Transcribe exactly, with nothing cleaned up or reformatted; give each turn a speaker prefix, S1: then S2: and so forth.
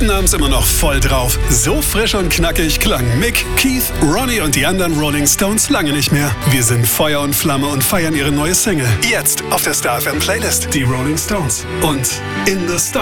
S1: Guten Abend immer noch voll drauf. So frisch und knackig klang Mick, Keith, Ronnie und die anderen Rolling Stones lange nicht mehr. Wir sind Feuer und Flamme und feiern ihre neue Single. Jetzt auf der Star F M Playlist. Die Rolling Stones und In the Stars.